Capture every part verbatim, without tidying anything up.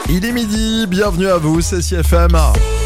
Il est midi, bienvenue à vous, c'est C F M.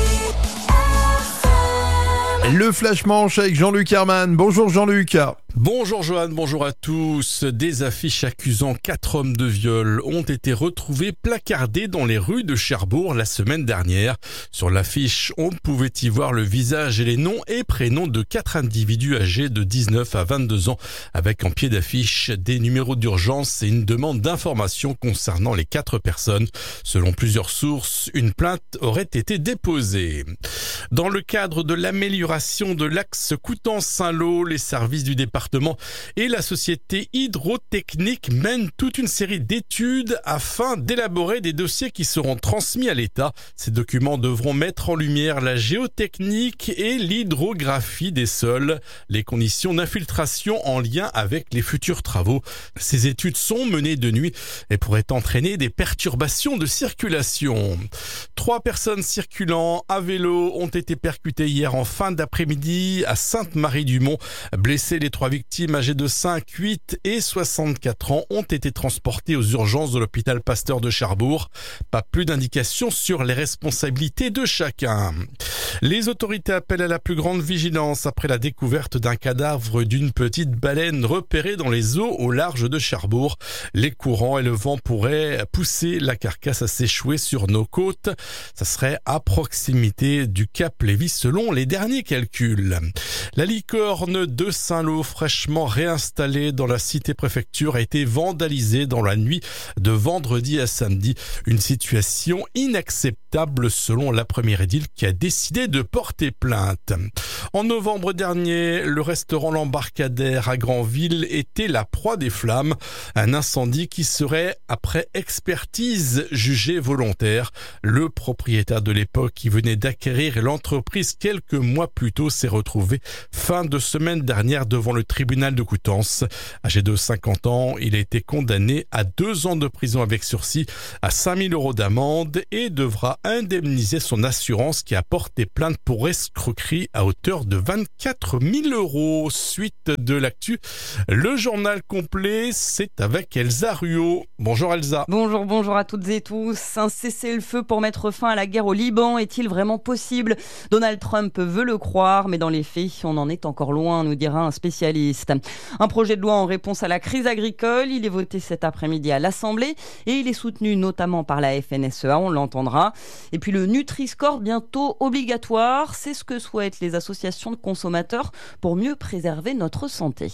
Le Flash Manche avec Jean-Luc Herman. Bonjour Jean-Luc. Bonjour Johan, bonjour à tous. Des affiches accusant quatre hommes de viol ont été retrouvées placardées dans les rues de Cherbourg la semaine dernière. Sur l'affiche, on pouvait y voir le visage et les noms et prénoms de quatre individus âgés de dix-neuf à vingt-deux ans, avec en pied d'affiche des numéros d'urgence et une demande d'information concernant les quatre personnes. Selon plusieurs sources, une plainte aurait été déposée. Dans le cadre de l'amélioration de l'axe Coutances-Saint-Lô, les services du département et la société hydrotechnique mènent toute une série d'études afin d'élaborer des dossiers qui seront transmis à l'État. Ces documents devront mettre en lumière la géotechnique et l'hydrographie des sols, les conditions d'infiltration en lien avec les futurs travaux. Ces études sont menées de nuit et pourraient entraîner des perturbations de circulation. Trois personnes circulant à vélo ont été percutées hier en fin d'après-midi à Sainte-Marie-du-Mont. Blessés, les trois victimes âgées de cinq, huit et soixante-quatre ans ont été transportées aux urgences de l'hôpital Pasteur de Cherbourg. Pas plus d'indications sur les responsabilités de chacun. Les autorités appellent à la plus grande vigilance après la découverte d'un cadavre d'une petite baleine repérée dans les eaux au large de Cherbourg. Les courants et le vent pourraient pousser la carcasse à s'échouer sur nos côtes. Ça serait à proximité du Cap Lévis selon les derniers calculs. La licorne de Saint-Lô, fraîchement réinstallée dans la cité-préfecture, a été vandalisée dans la nuit de vendredi à samedi. Une situation inacceptable selon la première édile qui a décidé de porter plainte. En novembre dernier, le restaurant L'Embarcadère à Granville était la proie des flammes. Un incendie qui serait, après expertise, jugé volontaire. Le propriétaire de l'époque qui venait d'acquérir l'entreprise quelques mois plus tôt s'est retrouvé fin de semaine dernière devant le tribunal de Coutances. Âgé de cinquante ans, il a été condamné à deux ans de prison avec sursis, à cinq mille euros d'amende et devra indemniser son assurance qui a porté plainte pour escroquerie à hauteur de vingt-quatre mille euros. Suite de l'actu, le journal complet, c'est avec Elsa Ruot. Bonjour Elsa. Bonjour, bonjour à toutes et tous. Un cessez-le-feu pour mettre fin à la guerre au Liban est-il vraiment possible ? Donald Trump veut le croire, mais dans les faits, on en est encore loin, nous dira un spécialiste. Un projet de loi en réponse à la crise agricole, il est voté cet après-midi à l'Assemblée et il est soutenu notamment par la F N S E A, on l'entendra. Et puis le Nutri-Score bientôt obligatoire, c'est ce que souhaitent les associations de consommateurs pour mieux préserver notre santé.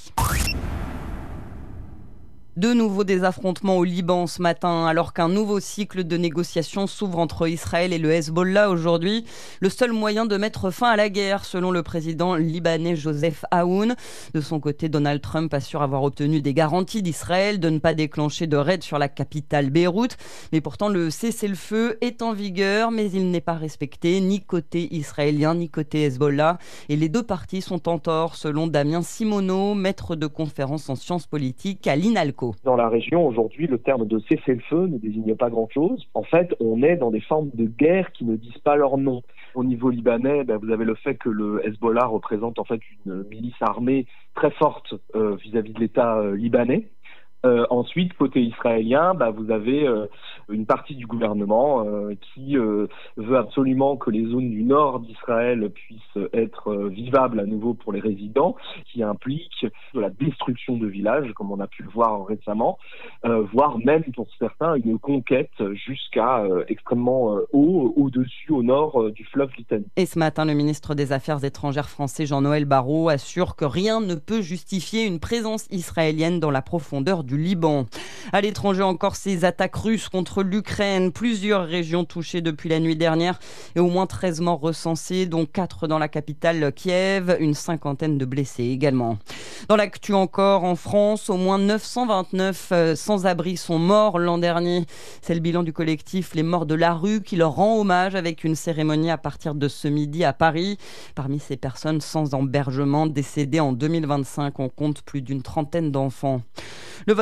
De nouveau des affrontements au Liban ce matin, alors qu'un nouveau cycle de négociations s'ouvre entre Israël et le Hezbollah aujourd'hui. Le seul moyen de mettre fin à la guerre, selon le président libanais Joseph Aoun. De son côté, Donald Trump assure avoir obtenu des garanties d'Israël de ne pas déclencher de raid sur la capitale Beyrouth. Mais pourtant, le cessez-le-feu est en vigueur, mais il n'est pas respecté ni côté israélien ni côté Hezbollah. Et les deux parties sont en tort, selon Damien Simoneau, maître de conférence en sciences politiques à l'INALCO. Dans la région, aujourd'hui, le terme de cessez-le-feu ne désigne pas grand-chose. En fait, on est dans des formes de guerre qui ne disent pas leur nom. Au niveau libanais, ben, vous avez le fait que le Hezbollah représente en fait une milice armée très forte euh, vis-à-vis de l'État euh, libanais. Euh, ensuite, côté israélien, bah, vous avez euh, une partie du gouvernement euh, qui euh, veut absolument que les zones du nord d'Israël puissent être euh, vivables à nouveau pour les résidents, qui implique de la destruction de villages, comme on a pu le voir récemment, euh, voire même pour certains une conquête jusqu'à euh, extrêmement euh, haut, au-dessus, au nord euh, du fleuve Litani. Et ce matin, le ministre des Affaires étrangères français Jean-Noël Barrot assure que rien ne peut justifier une présence israélienne dans la profondeur du Liban. À l'étranger encore, ces attaques russes contre l'Ukraine, plusieurs régions touchées depuis la nuit dernière et au moins treize morts recensés, dont quatre dans la capitale Kiev, une cinquantaine de blessés également. Dans l'actu encore, en France, au moins neuf cent vingt-neuf sans-abri sont morts l'an dernier. C'est le bilan du collectif Les Morts de la Rue qui leur rend hommage avec une cérémonie à partir de ce midi à Paris. Parmi ces personnes sans hébergement décédées en deux mille vingt-cinq, on compte plus d'une trentaine d'enfants. Le vote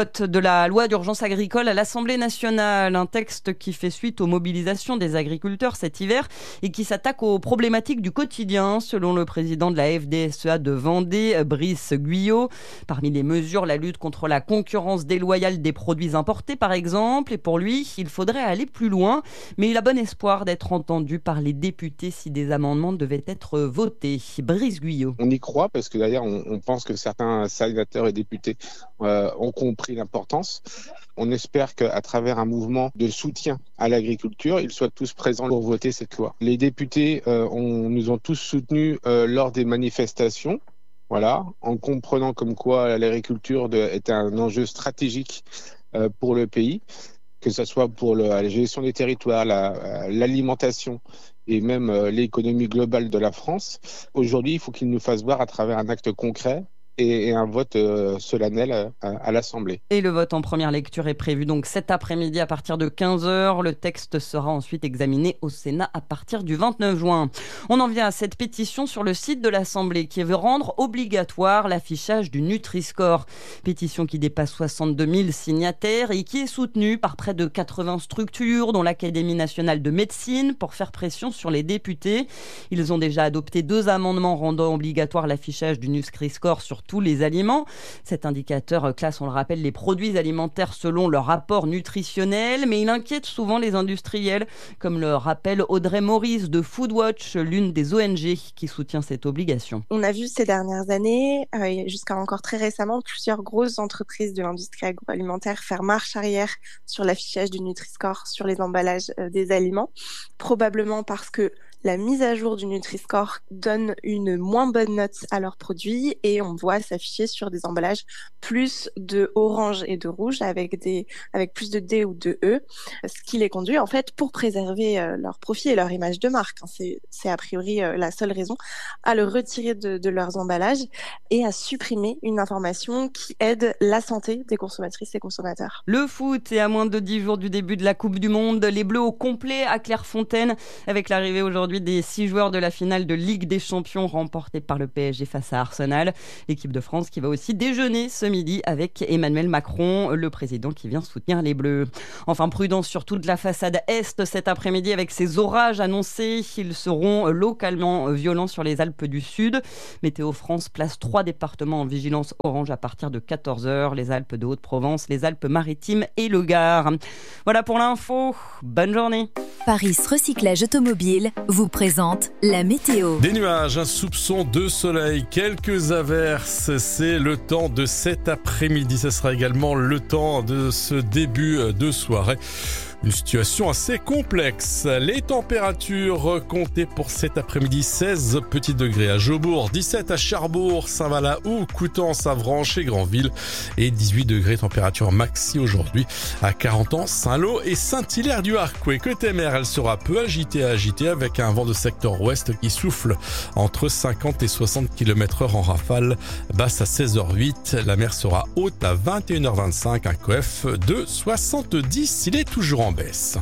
vote de la loi d'urgence agricole à l'Assemblée nationale, un texte qui fait suite aux mobilisations des agriculteurs cet hiver et qui s'attaque aux problématiques du quotidien, selon le président de la F D S E A de Vendée, Brice Guyot. Parmi les mesures, la lutte contre la concurrence déloyale des produits importés, par exemple. Et pour lui, il faudrait aller plus loin, mais il a bon espoir d'être entendu par les députés si des amendements devaient être votés. Brice Guyot. On y croit parce que d'ailleurs, on, on pense que certains sénateurs et députés euh, ont compris l'importance. On espère qu'à travers un mouvement de soutien à l'agriculture, ils soient tous présents pour voter cette loi. Les députés euh, ont, nous ont tous soutenus euh, lors des manifestations, voilà, en comprenant comme quoi l'agriculture de, est un enjeu stratégique euh, pour le pays, que ce soit pour le, la gestion des territoires, la, l'alimentation et même euh, l'économie globale de la France. Aujourd'hui, il faut qu'ils nous fassent voir à travers un acte concret et un vote euh, solennel à, à l'Assemblée. Et le vote en première lecture est prévu donc cet après-midi à partir de quinze heures. Le texte sera ensuite examiné au Sénat à partir du vingt-neuf juin. On en vient à cette pétition sur le site de l'Assemblée qui veut rendre obligatoire l'affichage du Nutri-Score. Pétition qui dépasse soixante-deux mille signataires et qui est soutenue par près de quatre-vingts structures, dont l'Académie nationale de médecine, pour faire pression sur les députés. Ils ont déjà adopté deux amendements rendant obligatoire l'affichage du Nutri-Score sur tous les aliments. Cet indicateur classe, on le rappelle, les produits alimentaires selon leur rapport nutritionnel, mais il inquiète souvent les industriels, comme le rappelle Audrey Maurice de Foodwatch, l'une des O N G qui soutient cette obligation. On a vu ces dernières années, euh, jusqu'à encore très récemment, plusieurs grosses entreprises de l'industrie agroalimentaire faire marche arrière sur l'affichage du Nutri-Score sur les emballages euh, des aliments, probablement parce que la mise à jour du Nutri-Score donne une moins bonne note à leurs produits et on voit s'afficher sur des emballages plus de orange et de rouge avec des avec plus de D ou de E, ce qui les conduit en fait pour préserver euh, leur profit et leur image de marque. Hein. C'est, c'est a priori euh, la seule raison à le retirer de, de leurs emballages et à supprimer une information qui aide la santé des consommatrices et consommateurs. Le foot est à moins de dix jours du début de la Coupe du Monde. Les Bleus au complet à Clairefontaine avec l'arrivée aujourd'hui des six joueurs de la finale de Ligue des Champions remportée par le P S G face à Arsenal. L'équipe de France qui va aussi déjeuner ce midi avec Emmanuel Macron, le président qui vient soutenir les Bleus. Enfin, prudence sur toute la façade Est cet après-midi avec ces orages annoncés. Ils seront localement violents sur les Alpes du Sud. Météo France place trois départements en vigilance orange à partir de quatorze heures. Les Alpes de Haute-Provence, les Alpes-Maritimes et le Gard. Voilà pour l'info. Bonne journée. Paris Recyclage Automobile vous présente la météo. Des nuages, un soupçon de soleil, quelques averses, c'est le temps de cet après-midi. Ce sera également le temps de ce début de soirée. Une situation assez complexe. Les températures comptées pour cet après-midi, seize petits degrés à Jobourg, dix-sept à Cherbourg, Saint-Valahou, Coutances, Avranches et Granville et dix-huit degrés température maxi aujourd'hui à Carentan, Saint-Lô et Saint-Hilaire-du-Harcouët. Côté mer, elle sera peu agitée à agitée avec un vent de secteur ouest qui souffle entre cinquante et soixante kilomètres heure en rafale, basse à seize heures huit. La mer sera haute à vingt et une heures vingt-cinq, un coef de soixante-dix. Il est toujours en baisse.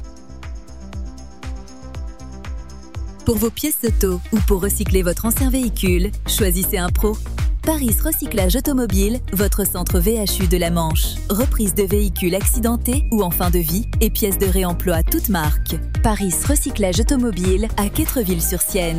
Pour vos pièces auto ou pour recycler votre ancien véhicule, choisissez un pro. Paris Recyclage Automobile, votre centre V H U de la Manche. Reprise de véhicules accidentés ou en fin de vie et pièces de réemploi toutes marques. Paris Recyclage Automobile à Quettreville-sur-Sienne.